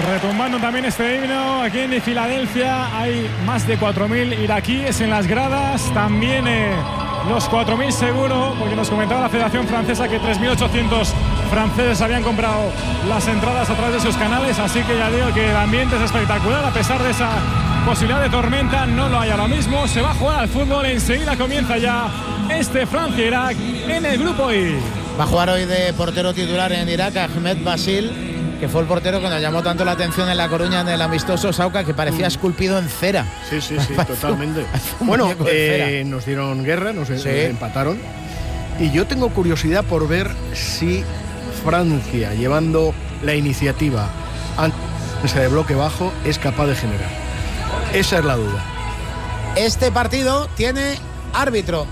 Retumbando también este himno aquí en Filadelfia. Hay más de 4.000 iraquíes en las gradas. También los 4.000 seguro, porque nos comentaba la Federación Francesa que 3.800 franceses habían comprado las entradas a través de sus canales. Así que ya digo que el ambiente es espectacular. A pesar de esa posibilidad de tormenta, no lo hay ahora mismo. Se va a jugar al fútbol. Enseguida comienza ya este Francia-Irak en el grupo I. Va a jugar hoy de portero titular en Irak Ahmed Basil, que fue el portero que nos llamó tanto la atención en La Coruña en el amistoso Sauca, que parecía esculpido en cera. Sí, totalmente. Bueno, nos dieron guerra, nos empataron. Y yo tengo curiosidad por ver si Francia, llevando la iniciativa antes de bloque bajo, es capaz de generar. Esa es la duda. Este partido tiene árbitro,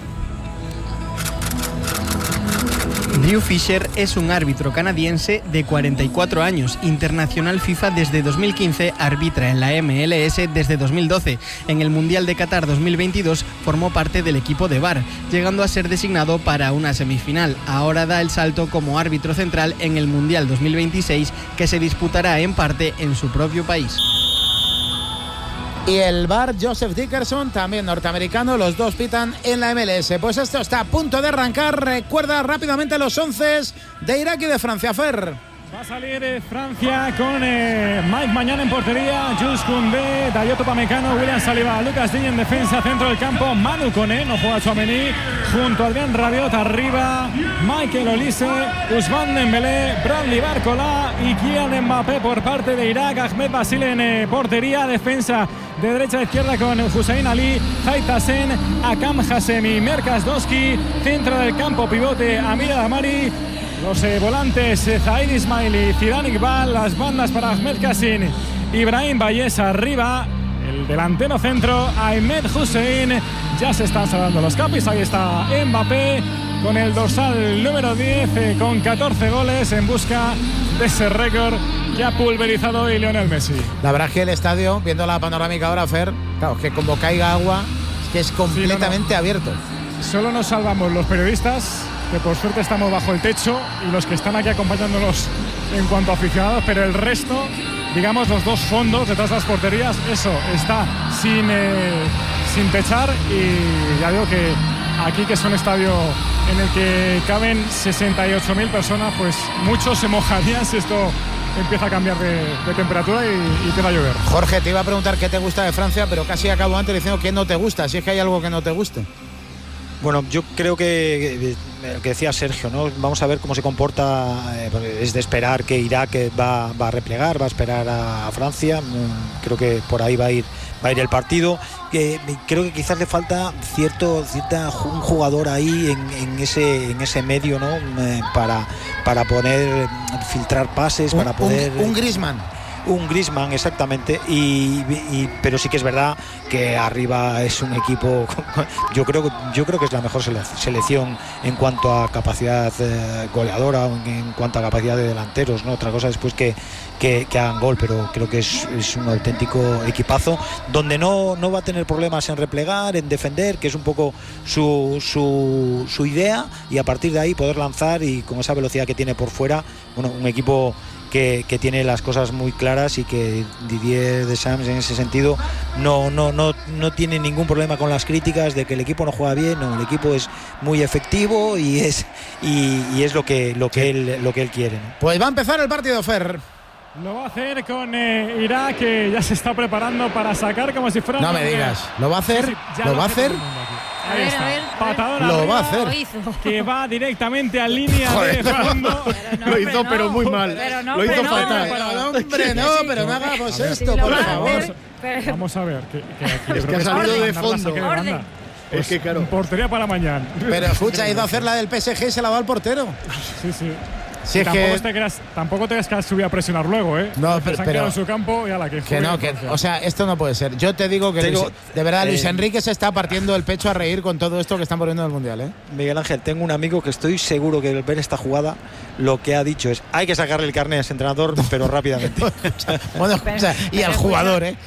Drew Fisher es un árbitro canadiense de 44 años, internacional FIFA desde 2015, arbitra en la MLS desde 2012. En el Mundial de Qatar 2022 formó parte del equipo de VAR, llegando a ser designado para una semifinal. Ahora da el salto como árbitro central en el Mundial 2026, que se disputará en parte en su propio país. Y el VAR, Joseph Dickerson, también norteamericano, los dos pitan en la MLS. Pues esto está a punto de arrancar. Recuerda rápidamente los 11 de Irak y de Francia. Fer. Va a salir Francia con Mike Mañana en portería, Jules Koundé, Dayot Upamecano, William Saliba, Lucas Digne en defensa, centro del campo, Manu Koné, no juega Tchouaméni, junto a Adrien Rabiot arriba, Michael Olise, Ousmane Dembélé, Bradley Barcola y Kylian Mbappé por parte de Irak. Ahmed Basil en portería, defensa de derecha a izquierda con Hussein Ali, Zait Hassen, Akam Hassemi, Merkas Doski, centro del campo, pivote Amir Amari. Los volantes Zaid Ismail y Zidane Iqbal, las bandas para Ahmed Kassim, Ibrahim Bayes arriba, el delantero centro Ahmed Hussein. Ya se están salvando los capis, ahí está Mbappé con el dorsal número 10 con 14 goles en busca de ese récord que ha pulverizado hoy Lionel Messi. La verdad es que el estadio, viendo la panorámica ahora, Fer, claro, que como caiga agua, es que es completamente abierto. Solo nos salvamos los periodistas, que por suerte estamos bajo el techo, y los que están aquí acompañándonos en cuanto a aficionados, pero el resto, digamos los dos fondos detrás de las porterías, eso está sin techar. Y ya digo que aquí, que es un estadio en el que caben 68.000 personas, pues muchos se mojarían si esto empieza a cambiar de temperatura y empieza a llover. Jorge, te iba a preguntar qué te gusta de Francia, pero casi acabo antes diciendo qué no te gusta, si es que hay algo que no te guste. Bueno, yo creo que lo que decía Sergio, ¿no? Vamos a ver cómo se comporta. Es de esperar que Irak va a replegar, va a esperar a Francia. Creo que por ahí va a ir el partido. Creo que quizás le falta un jugador ahí en ese medio, ¿no? Para poder filtrar pases, para poder un Griezmann. Un Griezmann, exactamente, pero sí que es verdad que arriba es un equipo, yo creo que es la mejor selección en cuanto a capacidad goleadora, en cuanto a capacidad de delanteros, ¿no? Otra cosa después que hagan gol, pero creo que es un auténtico equipazo, donde no va a tener problemas en replegar, en defender, que es un poco su idea, y a partir de ahí poder lanzar, y con esa velocidad que tiene por fuera, bueno, un equipo que tiene las cosas muy claras, y que Didier Deschamps en ese sentido no tiene ningún problema con las críticas de que el equipo no juega bien. No, el equipo es muy efectivo y es lo que él quiere, ¿no? Pues va a empezar el partido, Fer. Lo va a hacer con Irak, que ya se está preparando para sacar como si fuera... No me digas, ¿lo va a hacer? Sí, ¿Lo va a hacer? Ahí está. Patadón lo arriba, va a hacer. Que va directamente a línea de fondo. Lo hizo, pero muy mal. Lo hizo fatal. Pero no hagamos esto, por favor. Vamos a ver. Es que ha salido de fondo. Es que claro. Portería para mañana. Pero escucha, ha ido a hacer la del PSG y se la va al portero. Sí. Si es tampoco te creas que subir a presionar luego, ¿eh? No, pero se han quedado en su campo y a la que o sea, esto no puede ser. Yo te digo que de verdad Luis Enrique se está partiendo el pecho a reír con todo esto que están poniendo en el Mundial, ¿eh? Miguel Ángel, tengo un amigo que estoy seguro que al ver esta jugada lo que ha dicho es: hay que sacarle el carné a ese entrenador, pero rápidamente. Bueno, y al jugador, ¿eh?